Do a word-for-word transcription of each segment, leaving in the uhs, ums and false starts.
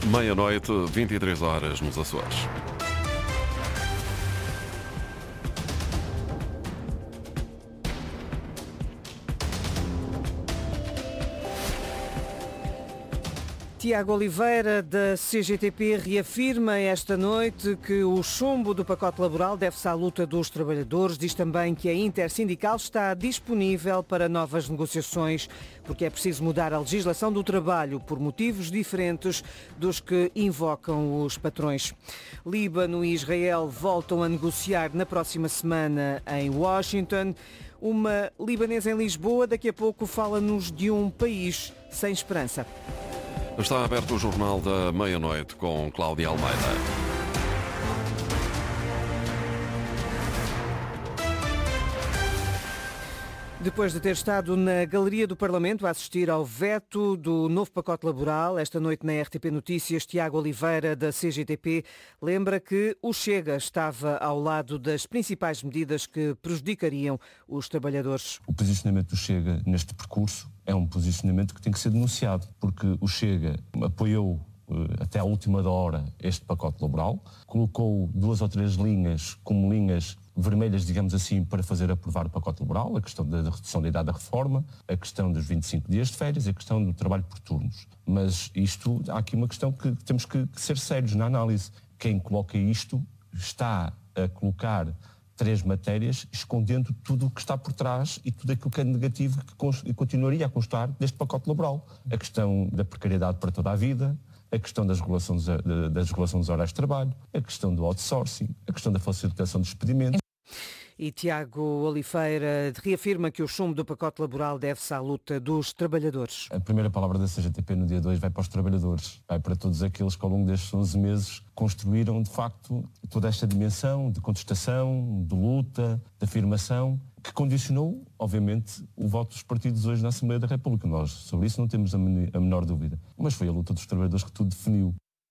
Meia-noite, vinte e três horas nos Açores. Tiago Oliveira, da C G T P, reafirma esta noite que o chumbo do pacote laboral deve-se à luta dos trabalhadores. Diz também que a Intersindical está disponível para novas negociações, porque é preciso mudar a legislação do trabalho por motivos diferentes dos que invocam os patrões. Líbano e Israel voltam a negociar na próxima semana em Washington. Uma libanesa em Lisboa daqui a pouco fala-nos de um país sem esperança. Está aberto o Jornal da Meia-Noite com Cláudia Almeida. Depois de ter estado na Galeria do Parlamento a assistir ao veto do novo pacote laboral, esta noite na R T P Notícias, Tiago Oliveira, da C G T P, lembra que o Chega estava ao lado das principais medidas que prejudicariam os trabalhadores. O posicionamento do Chega neste percurso é um posicionamento que tem que ser denunciado, porque o Chega apoiou até à última hora este pacote laboral, colocou duas ou três linhas como linhas vermelhas, digamos assim, para fazer aprovar o pacote laboral, a questão da redução da idade da reforma, a questão dos vinte e cinco dias de férias e a questão do trabalho por turnos. Mas isto, há aqui uma questão que temos que ser sérios na análise. Quem coloca isto está a colocar três matérias, escondendo tudo o que está por trás e tudo aquilo que é negativo que continuaria a constar deste pacote laboral. A questão da precariedade para toda a vida, a questão das regulações, da desregulação dos horários de trabalho, a questão do outsourcing, a questão da facilitação dos despedimentos. E Tiago Oliveira reafirma que o chumbo do pacote laboral deve-se à luta dos trabalhadores. A primeira palavra da C G T P no dia dois vai para os trabalhadores, vai para todos aqueles que ao longo destes onze meses construíram de facto toda esta dimensão de contestação, de luta, de afirmação, que condicionou, obviamente, o voto dos partidos hoje na Assembleia da República. Nós sobre isso não temos a menor dúvida, mas foi a luta dos trabalhadores que tudo definiu.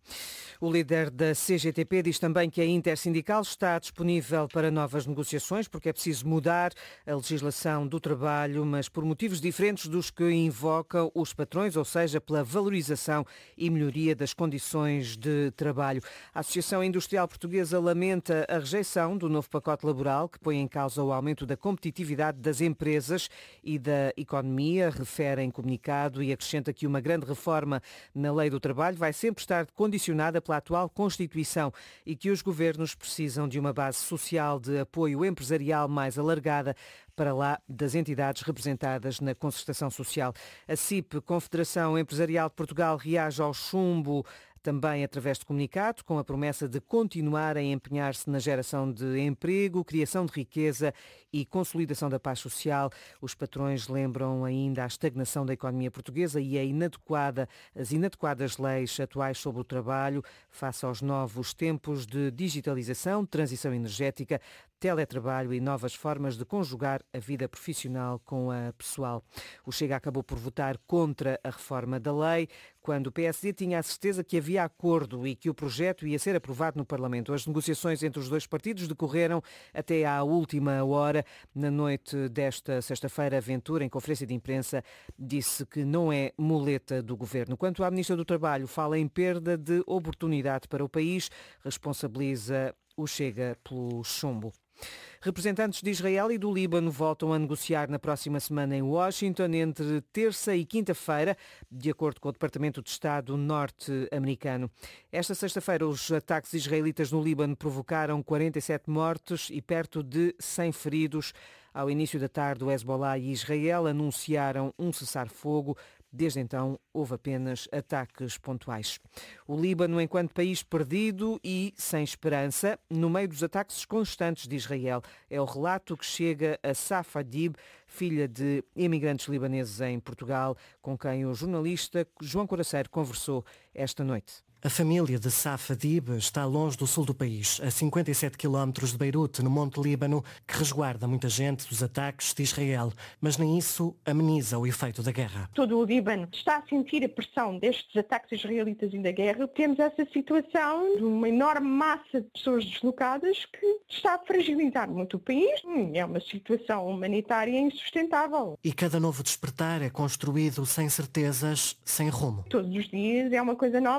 O líder da C G T P diz também que a Intersindical está disponível para novas negociações, porque é preciso mudar a legislação do trabalho, mas por motivos diferentes dos que invocam os patrões, ou seja, pela valorização e melhoria das condições de trabalho. A Associação Industrial Portuguesa lamenta a rejeição do novo pacote laboral, que põe em causa o aumento da competitividade das empresas e da economia, refere em comunicado, e acrescenta que uma grande reforma na lei do trabalho vai sempre estar condicionada pela atual Constituição e que os governos precisam de uma base social de apoio empresarial mais alargada para lá das entidades representadas na concertação social. A C I P, Confederação Empresarial de Portugal, reage ao chumbo também através de comunicado, com a promessa de continuar a empenhar-se na geração de emprego, criação de riqueza e consolidação da paz social. Os patrões lembram ainda a estagnação da economia portuguesa e a inadequada, as inadequadas leis atuais sobre o trabalho face aos novos tempos de digitalização, transição energética, teletrabalho e novas formas de conjugar a vida profissional com a pessoal. O Chega acabou por votar contra a reforma da lei, quando o P S D tinha a certeza que havia acordo e que o projeto ia ser aprovado no Parlamento. As negociações entre os dois partidos decorreram até à última hora. Na noite desta sexta-feira, Ventura, em conferência de imprensa, disse que não é muleta do governo. Quanto à Ministra do Trabalho, fala em perda de oportunidade para o país, responsabiliza o Chega pelo chumbo. Representantes de Israel e do Líbano voltam a negociar na próxima semana em Washington, entre terça e quinta-feira, de acordo com o Departamento de Estado norte-americano. Esta sexta-feira, os ataques israelitas no Líbano provocaram quarenta e sete mortes e perto de cem feridos. Ao início da tarde, o Hezbollah e Israel anunciaram um cessar-fogo. Desde então, houve apenas ataques pontuais. O Líbano, enquanto país perdido e sem esperança, no meio dos ataques constantes de Israel, é o relato que chega a Safa Dib, filha de imigrantes libaneses em Portugal, com quem o jornalista João Coraceiro conversou esta noite. A família de Safa Dib está longe do sul do país, a cinquenta e sete quilómetros de Beirute, no Monte Líbano, que resguarda muita gente dos ataques de Israel, mas nem isso ameniza o efeito da guerra. Todo o Líbano está a sentir a pressão destes ataques israelitas e da guerra. Temos essa situação de uma enorme massa de pessoas deslocadas que está a fragilizar muito o país. É uma situação humanitária insustentável. E cada novo despertar é construído sem certezas, sem rumo. Todos os dias é uma coisa nova, todos os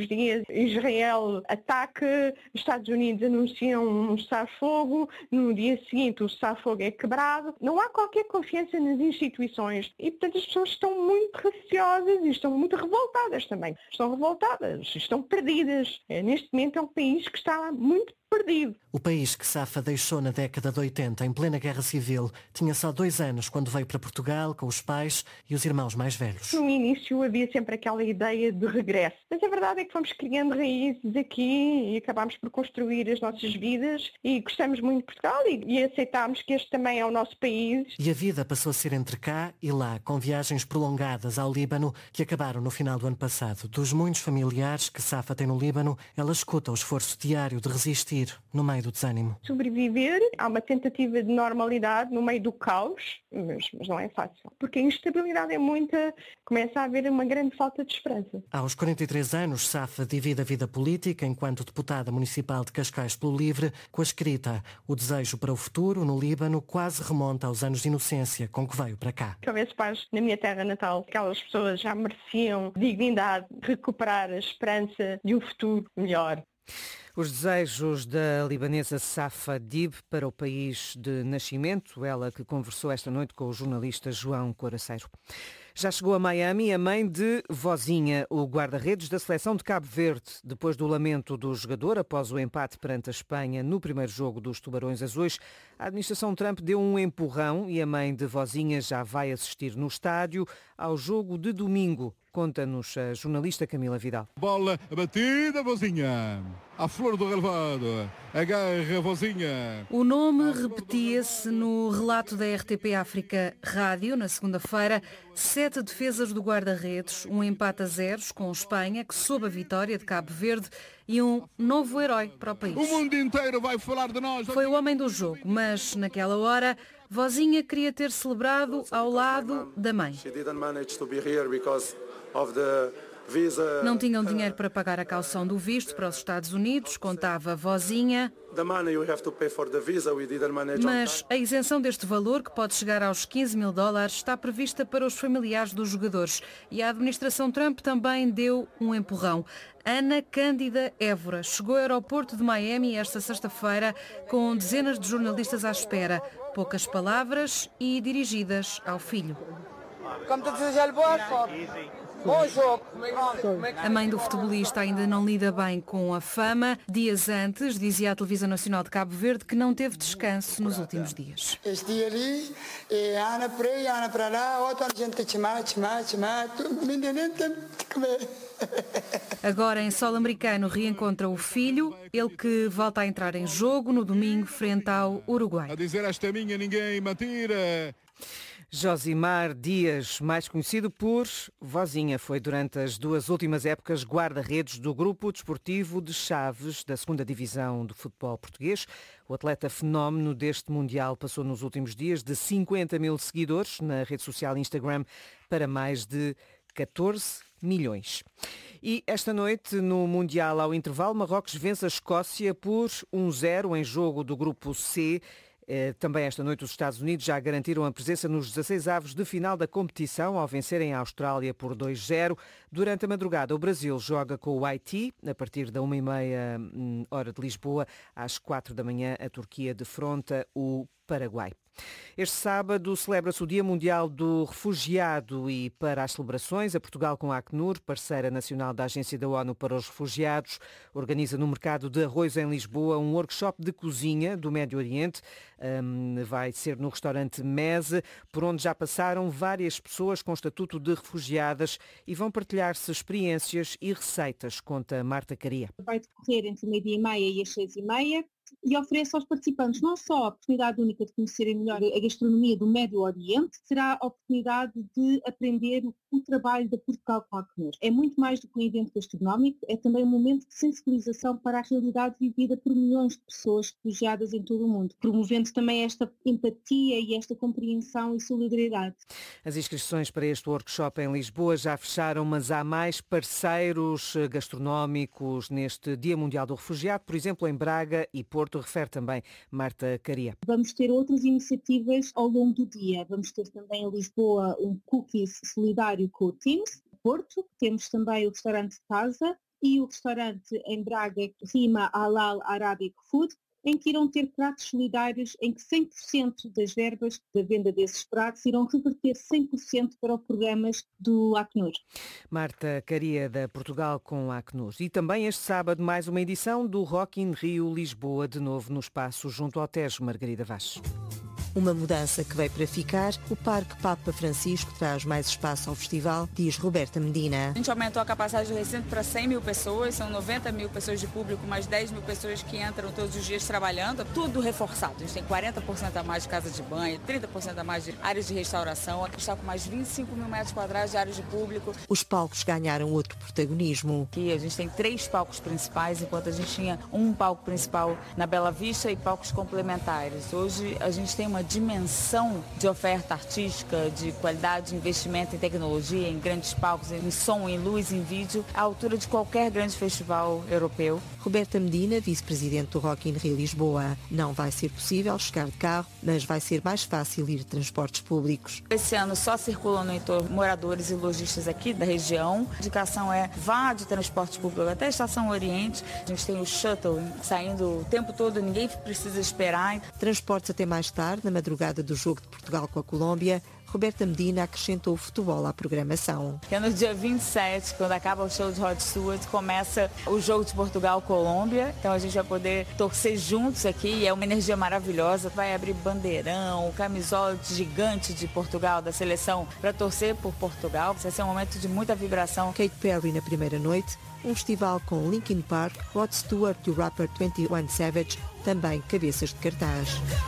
uns dias Israel ataca, Estados Unidos anunciam um cessar-fogo, no dia seguinte o cessar-fogo é quebrado. Não há qualquer confiança nas instituições e, portanto, as pessoas estão muito receosas e estão muito revoltadas também. Estão revoltadas, estão perdidas. Neste momento é um país que está muito perdido. O país que Safa deixou na década de oitenta, em plena Guerra Civil, tinha só dois anos quando veio para Portugal com os pais e os irmãos mais velhos. No início havia sempre aquela ideia de regresso, mas a verdade é que fomos criando raízes aqui e acabámos por construir as nossas vidas e gostamos muito de Portugal e, e aceitámos que este também é o nosso país. E a vida passou a ser entre cá e lá, com viagens prolongadas ao Líbano que acabaram no final do ano passado. Dos muitos familiares que Safa tem no Líbano, ela escuta o esforço diário de resistir no meio do desânimo. Sobreviver, há uma tentativa de normalidade no meio do caos, mas, mas não é fácil. Porque a instabilidade é muita, começa a haver uma grande falta de esperança. Aos quarenta e três anos, Safa divide a vida política enquanto deputada municipal de Cascais pelo Livre com a escrita. O desejo para o futuro no Líbano quase remonta aos anos de inocência com que veio para cá. Que houvesse paz na minha terra natal, aquelas pessoas já mereciam dignidade, recuperar a esperança de um futuro melhor. Os desejos da libanesa Safa Dib para o país de nascimento, ela que conversou esta noite com o jornalista João Coraceiro. Já chegou a Miami a mãe de Vozinha, o guarda-redes da seleção de Cabo Verde. Depois do lamento do jogador após o empate perante a Espanha no primeiro jogo dos Tubarões Azuis, a administração Trump deu um empurrão e a mãe de Vozinha já vai assistir no estádio ao jogo de domingo. Conta-nos a jornalista Camila Vidal. Bola batida, Vozinha. À flor do relevado. Agarra, Vozinha. O nome repetia-se no relato da R T P África Rádio, na segunda-feira. Sete defesas do guarda-redes, um empate a zeros com Espanha, que soube a vitória de Cabo Verde, e um novo herói para o país. O mundo inteiro vai falar de nós. Foi o homem do jogo, mas naquela hora, Vozinha queria ter celebrado ao lado da mãe. Não tinham dinheiro para pagar a caução do visto para os Estados Unidos, contava Vozinha. Mas a isenção deste valor, que pode chegar aos quinze mil dólares, está prevista para os familiares dos jogadores. E a administração Trump também deu um empurrão. Ana Cândida Évora chegou ao aeroporto de Miami esta sexta-feira com dezenas de jornalistas à espera. Poucas palavras e dirigidas ao filho. A mãe do futebolista ainda não lida bem com a fama. Dias antes, dizia a Televisão Nacional de Cabo Verde que não teve descanso nos últimos dias. Agora, em solo americano, reencontra o filho, ele que volta a entrar em jogo no domingo frente ao Uruguai. A dizer esta minha ninguém mentira. Josimar Dias, mais conhecido por Vozinha, foi durante as duas últimas épocas guarda-redes do Grupo Desportivo de Chaves, da segunda Divisão do futebol português. O atleta fenómeno deste Mundial passou nos últimos dias de cinquenta mil seguidores na rede social Instagram para mais de catorze milhões. E esta noite, no Mundial ao intervalo, Marrocos vence a Escócia por um zero em jogo do Grupo C. Também esta noite os Estados Unidos já garantiram a presença nos dezasseis avos de final da competição ao vencerem a Austrália por dois zero. Durante a madrugada o Brasil joga com o Haiti a partir da uma e meia hora de Lisboa. Às quatro da manhã a Turquia defronta o Paraguai. Este sábado celebra-se o Dia Mundial do Refugiado e para as celebrações, a Portugal com a Acnur, parceira nacional da Agência da ONU para os Refugiados, organiza no mercado de arroz em Lisboa um workshop de cozinha do Médio Oriente. Um, vai ser no restaurante Mese, por onde já passaram várias pessoas com estatuto de refugiadas e vão partilhar-se experiências e receitas, conta Marta Caria. Vai decorrer entre o meio-dia e meia e as seis e meia. E oferece aos participantes não só a oportunidade única de conhecerem melhor a gastronomia do Médio Oriente, será a oportunidade de aprender o trabalho da Portugal com a Acnur. É muito mais do que um evento gastronómico, é também um momento de sensibilização para a realidade vivida por milhões de pessoas refugiadas em todo o mundo, promovendo também esta empatia e esta compreensão e solidariedade. As inscrições para este workshop em Lisboa já fecharam, mas há mais parceiros gastronómicos neste Dia Mundial do Refugiado, por exemplo, em Braga e Porto, refere também Marta Caria. Vamos ter outras iniciativas ao longo do dia. Vamos ter também em Lisboa um cookies solidário com o Teams. Porto, temos também o restaurante de casa e o restaurante em Braga, Rima Halal Arabic Food, em que irão ter pratos solidários em que cem por cento das verbas da venda desses pratos irão reverter cem por cento para os programas do Acnur. Marta Caria, da Portugal com a Acnur. E também este sábado mais uma edição do Rock in Rio Lisboa, de novo no espaço junto ao Tejo. Margarida Vaz. Uma mudança que veio para ficar, o Parque Papa Francisco traz mais espaço ao festival, diz Roberta Medina. A gente aumentou a capacidade do recinto para cem mil pessoas, são noventa mil pessoas de público, mais dez mil pessoas que entram todos os dias trabalhando, tudo reforçado. A gente tem quarenta por cento a mais de casa de banho, trinta por cento a mais de áreas de restauração, aqui está com mais vinte e cinco mil metros quadrados de áreas de público. Os palcos ganharam outro protagonismo. Aqui a gente tem três palcos principais, enquanto a gente tinha um palco principal na Bela Vista e palcos complementares. Hoje a gente tem uma dimensão de oferta artística, de qualidade de investimento em tecnologia, em grandes palcos, em som, em luz, em vídeo, à altura de qualquer grande festival europeu. Roberta Medina, vice-presidente do Rock in Rio Lisboa. Não vai ser possível chegar de carro, mas vai ser mais fácil ir de transportes públicos. Esse ano só circulam no entorno moradores e lojistas aqui da região. A indicação é vá de transporte público até a Estação Oriente. A gente tem o shuttle saindo o tempo todo, ninguém precisa esperar. Transportes até mais tarde, na madrugada do jogo de Portugal com a Colômbia. Roberta Medina acrescentou o futebol à programação. Que é no dia vinte e sete, quando acaba o show de Rod Stewart, começa o jogo de Portugal-Colômbia. Então a gente vai poder torcer juntos aqui e é uma energia maravilhosa. Vai abrir bandeirão, camisola gigante de Portugal, da seleção, para torcer por Portugal. Vai ser um momento de muita vibração. Katy Perry na primeira noite, um festival com Linkin Park, Rod Stewart e o rapper vinte e um Savage, também cabeças de cartaz.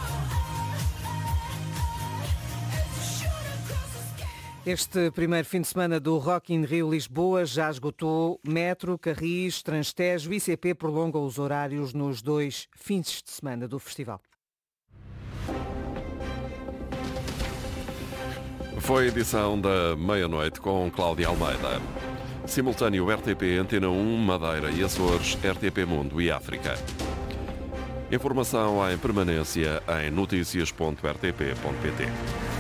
Este primeiro fim de semana do Rock in Rio Lisboa já esgotou. Metro, Carris, Transtejo e I C P prolongam os horários nos dois fins de semana do festival. Foi a edição da meia-noite com Cláudia Almeida. Simultâneo R T P, Antena um, Madeira e Açores, R T P Mundo e África. Informação em permanência em notícias ponto r t p ponto p t.